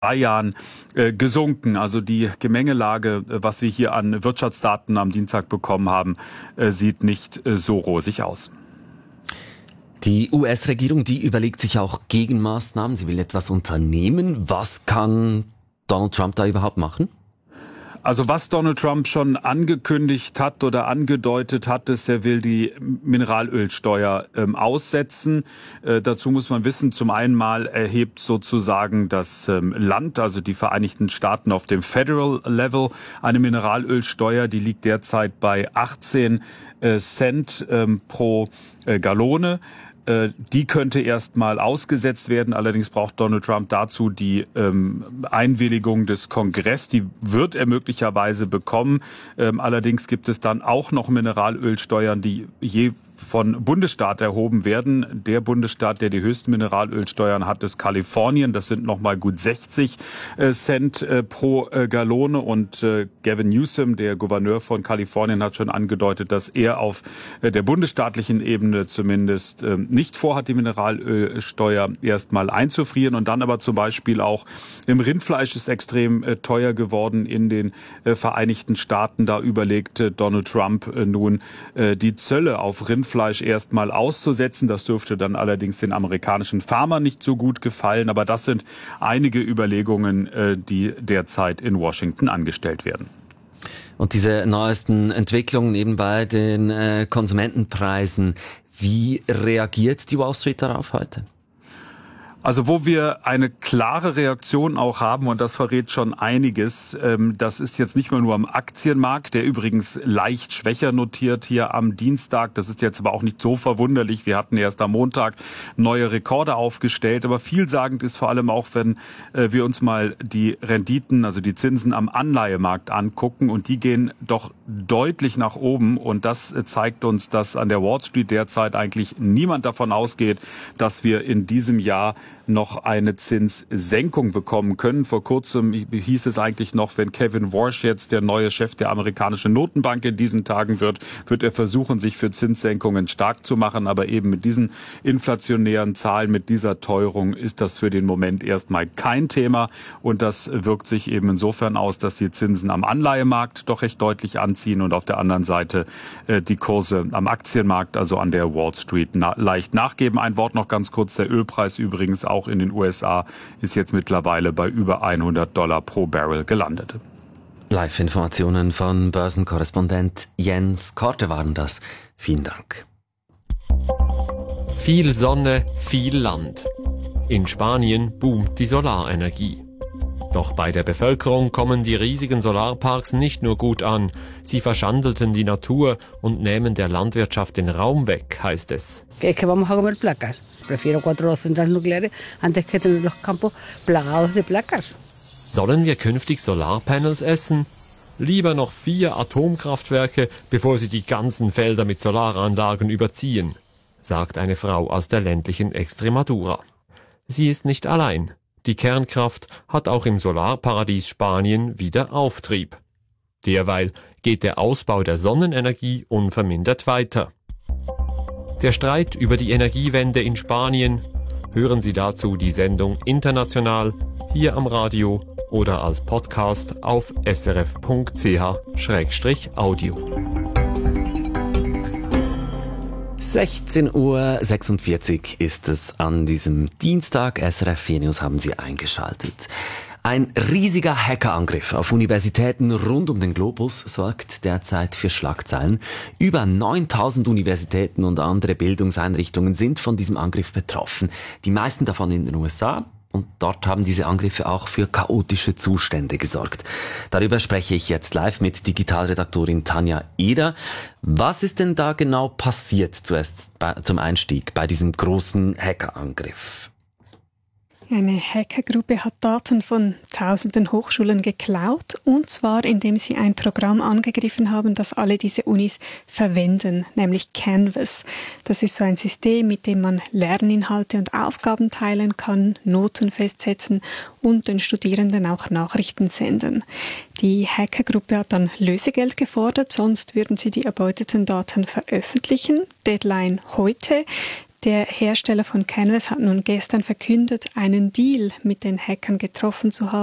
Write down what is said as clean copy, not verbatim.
2 Jahren gesunken. Also die Gemengelage, was wir hier an Wirtschaftsdaten am Dienstag bekommen haben, sieht nicht so rosig aus. Die US-Regierung, die überlegt sich auch Gegenmaßnahmen. Sie will etwas unternehmen. Was kann Donald Trump da überhaupt machen? Also was Donald Trump schon angekündigt hat oder angedeutet hat, ist, er will die Mineralölsteuer aussetzen. Dazu muss man wissen, zum einen mal erhebt sozusagen das Land, also die Vereinigten Staaten auf dem Federal Level, eine Mineralölsteuer, die liegt derzeit bei 18 Cent pro Gallone. Die könnte erstmal ausgesetzt werden. Allerdings braucht Donald Trump dazu die Einwilligung des Kongress. Die wird er möglicherweise bekommen. Allerdings gibt es dann auch noch Mineralölsteuern, die je von Bundesstaat erhoben werden. Der Bundesstaat, der die höchsten Mineralölsteuern hat, ist Kalifornien. Das sind nochmal gut 60 Cent pro Gallone. Und Gavin Newsom, der Gouverneur von Kalifornien, hat schon angedeutet, dass er auf der bundesstaatlichen Ebene zumindest nicht vorhat, die Mineralölsteuer erstmal einzufrieren. Und dann aber zum Beispiel auch im Rindfleisch ist extrem teuer geworden in den Vereinigten Staaten. Da überlegt Donald Trump nun die Zölle auf Rindfleisch erstmal auszusetzen. Das dürfte dann allerdings den amerikanischen Farmern nicht so gut gefallen. Aber das sind einige Überlegungen, die derzeit in Washington angestellt werden. Und diese neuesten Entwicklungen eben bei den Konsumentenpreisen, wie reagiert die Wall Street darauf heute? Also wo wir eine klare Reaktion auch haben, und das verrät schon einiges, das ist jetzt nicht mehr nur am Aktienmarkt, der übrigens leicht schwächer notiert hier am Dienstag. Das ist jetzt aber auch nicht so verwunderlich. Wir hatten erst am Montag neue Rekorde aufgestellt. Aber vielsagend ist vor allem auch, wenn wir uns mal die Renditen, also die Zinsen am Anleihemarkt angucken. Und die gehen doch deutlich nach oben. Und das zeigt uns, dass an der Wall Street derzeit eigentlich niemand davon ausgeht, dass wir in diesem Jahr noch eine Zinssenkung bekommen können. Vor kurzem hieß es eigentlich noch, wenn Kevin Warsh jetzt der neue Chef der amerikanischen Notenbank in diesen Tagen wird er versuchen, sich für Zinssenkungen stark zu machen. Aber eben mit diesen inflationären Zahlen, mit dieser Teuerung ist das für den Moment erstmal kein Thema. Und das wirkt sich eben insofern aus, dass die Zinsen am Anleihemarkt doch recht deutlich anziehen und auf der anderen Seite die Kurse am Aktienmarkt, also an der Wall Street, leicht nachgeben. Ein Wort noch ganz kurz, der Ölpreis übrigens auch in den USA ist jetzt mittlerweile bei über $100 pro Barrel gelandet. Live-Informationen von Börsenkorrespondent Jens Korte waren das. Vielen Dank. Viel Sonne, viel Land. In Spanien boomt die Solarenergie. Doch bei der Bevölkerung kommen die riesigen Solarparks nicht nur gut an. Sie verschandelten die Natur und nehmen der Landwirtschaft den Raum weg, heißt es. Sollen wir künftig Solarpanels essen? Lieber noch 4 Atomkraftwerke, bevor sie die ganzen Felder mit Solaranlagen überziehen, sagt eine Frau aus der ländlichen Extremadura. Sie ist nicht allein. Die Kernkraft hat auch im Solarparadies Spanien wieder Auftrieb. Derweil geht der Ausbau der Sonnenenergie unvermindert weiter. Der Streit über die Energiewende in Spanien. Hören Sie dazu die Sendung International hier am Radio oder als Podcast auf srf.ch/audio. 16:46 Uhr ist es an diesem Dienstag. SRF 4 News haben Sie eingeschaltet. Ein riesiger Hackerangriff auf Universitäten rund um den Globus sorgt derzeit für Schlagzeilen. Über 9000 Universitäten und andere Bildungseinrichtungen sind von diesem Angriff betroffen. Die meisten davon in den USA. Und dort haben diese Angriffe auch für chaotische Zustände gesorgt. Darüber spreche ich jetzt live mit Digitalredaktorin Tanja Eder. Was ist denn da genau passiert zuerst zum Einstieg bei diesem großen Hackerangriff? Eine Hackergruppe hat Daten von tausenden Hochschulen geklaut, und zwar indem sie ein Programm angegriffen haben, das alle diese Unis verwenden, nämlich Canvas. Das ist so ein System, mit dem man Lerninhalte und Aufgaben teilen kann, Noten festsetzen und den Studierenden auch Nachrichten senden. Die Hackergruppe hat dann Lösegeld gefordert, sonst würden sie die erbeuteten Daten veröffentlichen. Deadline heute. Der Hersteller von Canvas hat nun gestern verkündet, einen Deal mit den Hackern getroffen zu haben.